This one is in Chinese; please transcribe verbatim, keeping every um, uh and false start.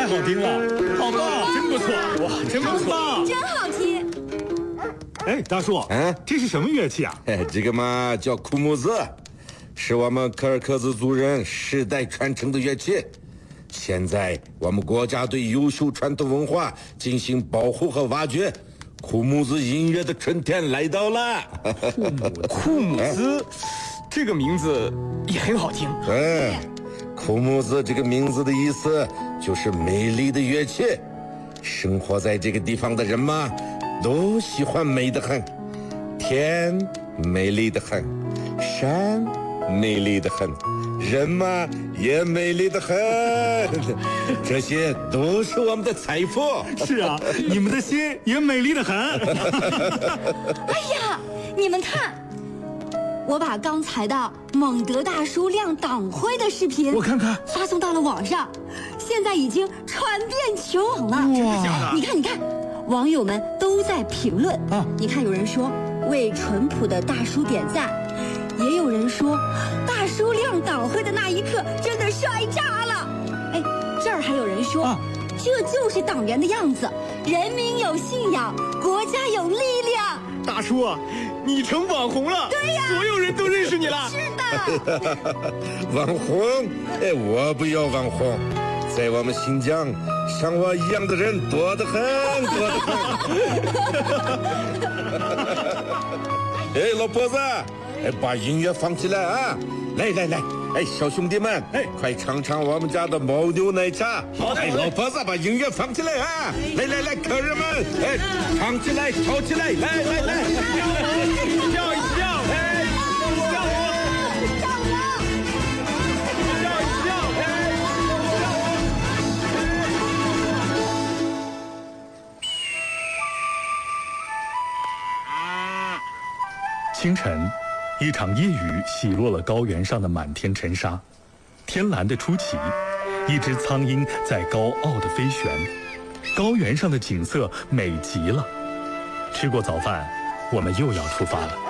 好听了，好棒，真不错，哇，真不错， 真好听。 哎，大叔， 嗯， 这是什么乐器啊？ 哎，这个嘛叫库木子，是我们柯尔克孜族人世代传承的乐器。现在我们国家对优秀传统文化进行保护和挖掘，库木子音乐的春天来到了。 库木库木兹，这个名字也很好听。 嗯，库木子这个名字的意思就是美丽的乐器。生活在这个地方的人嘛，都喜欢美得很，天美丽的很，山美丽的很，人嘛也美丽的很，这些都是我们的财富。 是啊，你们的心也美丽的很。 哎呀，你们看，我把刚才的蒙德大叔亮党徽的视频， 我看看， 发送到了网上，现在已经传遍全网了。 哇， 你看，你看，网友们都在评论啊。你看，有人说为淳朴的大叔点赞，也有人说大叔亮党徽的那一刻真的帅炸了。哎，这儿还有人说，啊，这就是党员的样子，人民有信仰，国家有力量。 大叔啊，你成网红了， 对呀， 所有人都认识你了。 是的。 网红？哎，我不要网红，在我们新疆，像我一样的人多得很，多得很。哎，老婆子，哎，把音乐放起来啊！来来来，哎，小兄弟们，哎，快尝尝我们家的牦牛奶茶。 好的， 哎，老婆子，把音乐放起来啊！来来来，客人们，哎，唱起来，跳起来，来来来， 跳一跳，哎，跳舞， 跳舞， 跳一跳，哎， 清晨，一场夜雨洗落了高原上的满天尘沙，天蓝的出奇，一只苍鹰在高傲地飞旋，高原上的景色美极了。吃过早饭，我们又要出发了。